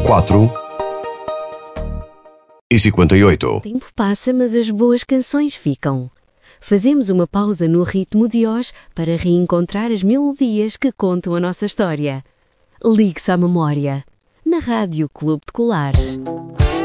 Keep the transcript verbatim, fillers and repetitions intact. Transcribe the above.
quatro e cinquenta e oito. O tempo passa, mas as boas canções ficam. Fazemos uma pausa no ritmo de hoje para reencontrar as melodias que contam a nossa história. Ligue-se à memória, na Rádio Clube de Colares.